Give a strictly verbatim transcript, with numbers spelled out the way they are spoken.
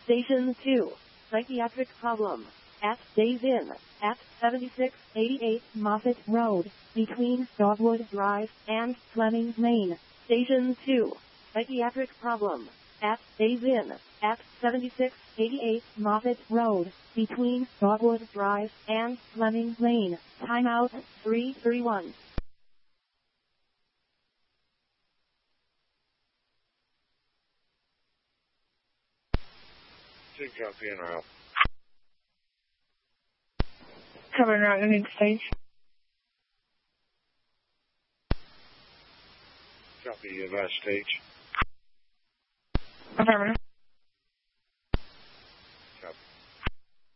Station two, psychiatric problem. At Days Inn, at seventy-six eighty-eight Moffett Road, between Dogwood Drive and Fleming Lane. Station two, psychiatric problem. At Days Inn, at seventy-six eighty-eight Moffett Road, between Dogwood Drive and Fleming Lane. Timeout three thirty-one. Take copy and route. Cover and route, ending stage. Copy, advise stage. Affirmative.